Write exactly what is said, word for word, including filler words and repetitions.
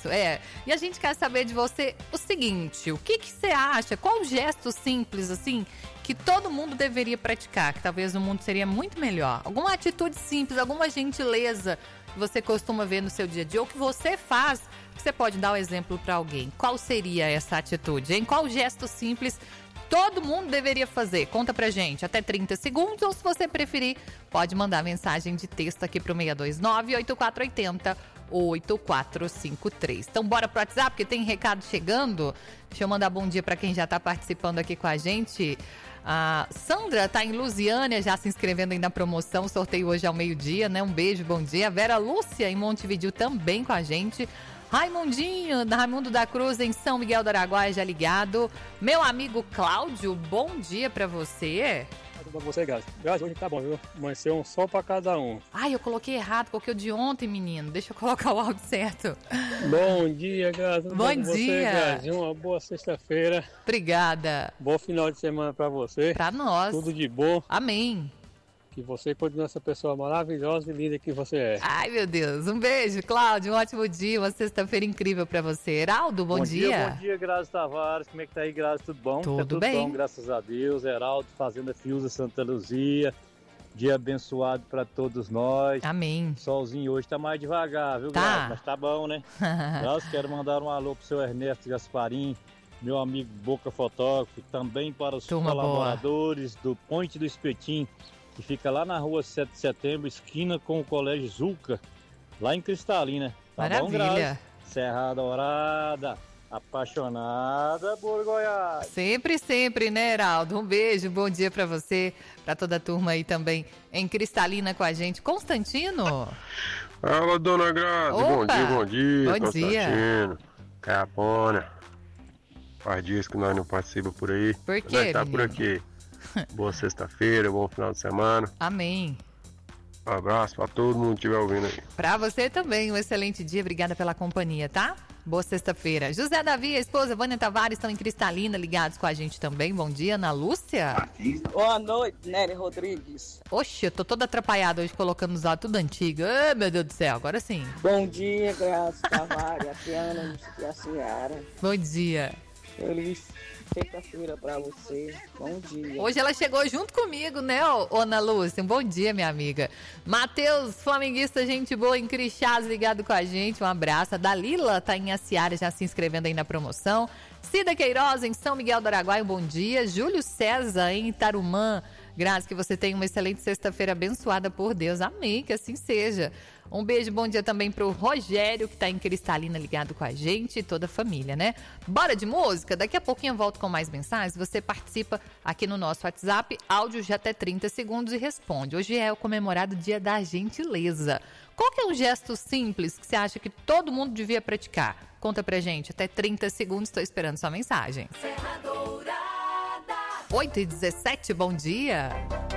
Isso, é. E a gente quer saber de você o seguinte, o que que você acha? Qual gesto simples, assim, que todo mundo deveria praticar, que talvez o mundo seria muito melhor? Alguma atitude simples, alguma gentileza que você costuma ver no seu dia a dia, ou que você faz, que você pode dar o um exemplo para alguém. Qual seria essa atitude, hein? Qual gesto simples todo mundo deveria fazer? Conta pra gente, até trinta segundos, ou se você preferir, pode mandar mensagem de texto aqui pro seis dois nove, oito quatro oito zero, oito quatro cinco três. Então bora pro WhatsApp, porque tem recado chegando. Deixa eu mandar bom dia pra quem já tá participando aqui com a gente. A Sandra tá em Lusiânia, já se inscrevendo aí na promoção, sorteio hoje ao meio-dia, né? Um beijo, bom dia. A Vera Lúcia em Montevidéu também com a gente. Raimundinho, Raimundo da Cruz em São Miguel do Araguaia, já ligado. Meu amigo Cláudio, bom dia pra você. Pra você, Grazi. Grazi, hoje tá bom, viu? Amanheceu um sol pra cada um. Ai, eu coloquei errado, coloquei o de ontem, menino. Deixa eu colocar o áudio certo. Bom dia, Grazi. Bom dia. Você, Grazi. Uma boa sexta-feira. Obrigada. Bom final de semana pra você. Pra nós. Tudo de bom. Amém. Que você continue essa pessoa maravilhosa e linda que você é. Ai, meu Deus. Um beijo, Cláudio. Um ótimo dia. Uma sexta-feira incrível pra você. Heraldo, bom, bom dia. dia. Bom dia, Grazi Tavares. Como é que tá aí, Grazi? Tudo bom? Tudo, tá tudo bem. bom, graças a Deus. Heraldo, Fazenda Fiuza, Santa Luzia. Dia abençoado pra todos nós. Amém. Solzinho hoje tá mais devagar, viu, Tá. Grazi? Mas tá bom, né? Grazi, quero mandar um alô pro seu Ernesto Gasparim, meu amigo Boca Fotógrafo, também para os Turma colaboradores boa. do Ponte do Espetim, que fica lá na rua sete de setembro, esquina com o Colégio Zuca, lá em Cristalina. Tá Maravilha. bom, Grazi? Serra Dourada, apaixonada por Goiás. Sempre, sempre, né, Heraldo? Um beijo, bom dia pra você, pra toda a turma aí também em Cristalina com a gente. Constantino? Fala, dona Grazi. Opa. Bom dia, bom dia. Bom dia. Constantino, Capona. Faz dias que nós não participamos por aí. Por quê, Nós tá por menino? aqui. Boa sexta-feira, bom final de semana. Amém. Um abraço pra todo mundo que estiver ouvindo aí. Pra você também, um excelente dia. Obrigada pela companhia, tá? Boa sexta-feira. José Davi e a esposa Vânia Tavares estão em Cristalina, ligados com a gente também. Bom dia, Ana Lúcia. Boa noite, Nery Rodrigues. Oxe, eu tô toda atrapalhada hoje colocando os áudios tudo antigo. Ai, meu Deus do céu, agora sim. Bom dia, Grazi Tavares, a Tiana e a Ciara. Bom dia. Feliz sexta-feira pra você. Bom dia. Hoje ela chegou junto comigo, né, ô, ô Ana Lúcia? Um bom dia, minha amiga. Matheus, flamenguista, gente boa em Crixás, ligado com a gente. Um abraço. A Dalila tá em Aciara, já se inscrevendo aí na promoção. Cida Queiroz, em São Miguel do Araguaia, um bom dia. Júlio César, em Tarumã. Graças que você tenha uma excelente sexta-feira abençoada por Deus. Amém, que assim seja. Um beijo, bom dia também pro Rogério, que tá em Cristalina ligado com a gente e toda a família, né? Bora de música? Daqui a pouquinho eu volto com mais mensagens. Você participa aqui no nosso WhatsApp, áudio de até trinta segundos e responde. Hoje é o comemorado Dia da Gentileza. Qual que é um gesto simples que você acha que todo mundo devia praticar? Conta pra gente, até trinta segundos, estou esperando sua mensagem. oito e dezessete, bom dia.